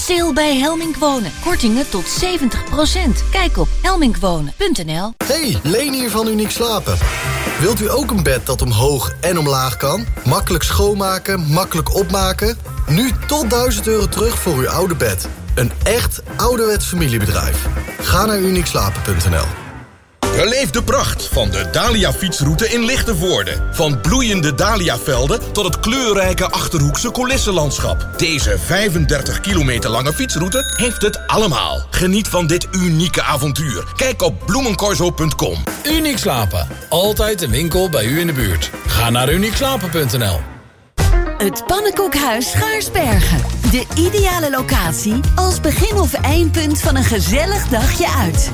Sale bij Helmink Wonen. Kortingen tot 70%. Kijk op helminkwonen.nl. Hey, Leen hier van Uniek Slapen. Wilt u ook een bed dat omhoog en omlaag kan? Makkelijk schoonmaken, makkelijk opmaken? Nu tot €1000 terug voor uw oude bed. Een echt ouderwets familiebedrijf. Ga naar uniekslapen.nl. Beleef de pracht van de Dahlia fietsroute in Lichtenvoorde. Van bloeiende dahliavelden tot het kleurrijke Achterhoekse coulissenlandschap. Deze 35 kilometer lange fietsroute heeft het allemaal. Geniet van dit unieke avontuur. Kijk op bloemencorso.com. Uniek Slapen. Altijd een winkel bij u in de buurt. Ga naar uniekslapen.nl. Het Pannenkoekhuis Schaarsbergen. De ideale locatie als begin- of eindpunt van een gezellig dagje uit.